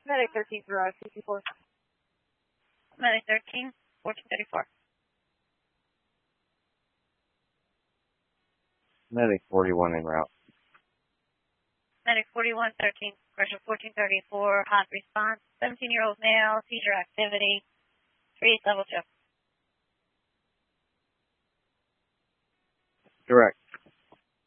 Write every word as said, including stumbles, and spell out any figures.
Medic thirteen for uh, C C four. Medic thirteen, fourteen thirty-four. Medic forty-one en route. Medic forty-one thirteen, correction fourteen thirty-four, hot response, seventeen-year-old male, seizure activity, three level two. Direct.